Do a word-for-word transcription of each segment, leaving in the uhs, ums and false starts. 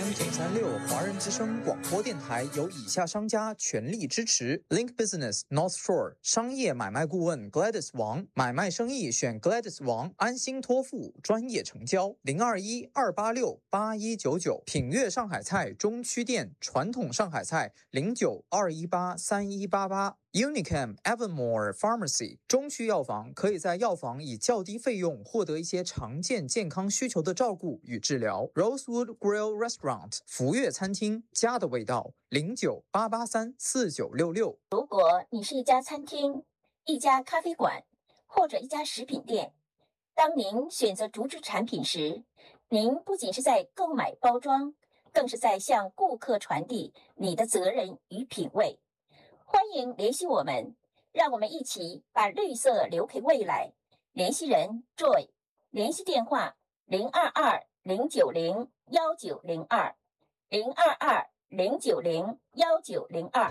M 九三六华人之声广播电台由以下商家全力支持 ：Link Business North Shore 商业买卖顾问 Gladys 王，买卖生意选 Gladys 王，安心托付，专业成交。零二一二八六八一九九，品悦上海菜中区店，传统上海菜零九二一八三一八八。Unicam Evermore Pharmacy 中区药房可以在药房以较低费用获得一些常见健康需求的照顾与治疗。Rosewood Grill Restaurant 福悦餐厅，家的味道，零九八八三四九六六。 如果你是一家餐厅、一家咖啡馆或者一家食品店，当您选择竹制产品时，您不仅是在购买包装，更是在向顾客传递你的责任与品味。欢迎联系我们，让我们一起把绿色留给未来。联系人 Joy， 联系电话零二二零九零幺九零二零二二零九零幺九零二。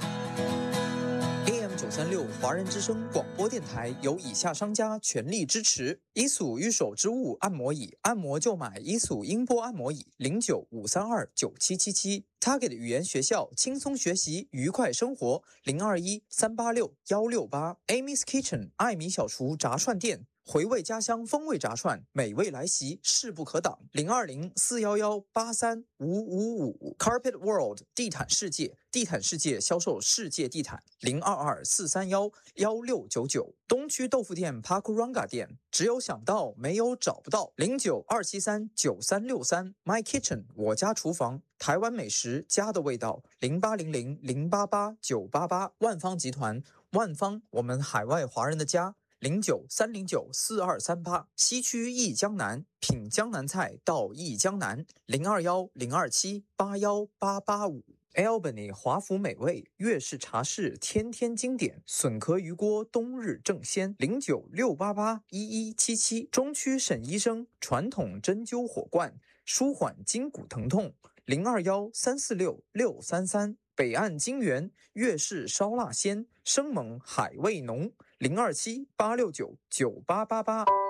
A M 九三六华人之声广播电台由以下商家全力支持：伊索御手之物按摩椅，按摩就买伊索音波按摩椅，零九五三二九七七七。Target 语言学校，轻松学习，愉快生活，零二一三八六幺六八。Amy's Kitchen 艾米小厨炸串店，回味家乡风味炸串，美味来袭，势不可挡。零二零四幺幺八三五五五。Carpet World 地毯世界，地毯世界销售世界地毯，零二二四三幺幺六九九。东区豆腐店 Pakuranga 店，只有想到没有找不到，零九二七三九三六三。My Kitchen 我家厨房，台湾美食家的味道，零八零零零八八九八八。万方集团，万方我们海外华人的家，零九三零九四二三八。西区益江南，品江南菜到益江南，零二幺零二七八幺八八五。Albany 华府美味，粤式茶室天天经典，笋壳鱼锅冬日正鲜，零九六八八一一七七。中区沈医生传统针灸火罐，舒缓筋骨疼痛，零二幺三四六六三三。北岸金源粤式烧腊鲜，生猛海味浓，零二七八六九九八八八。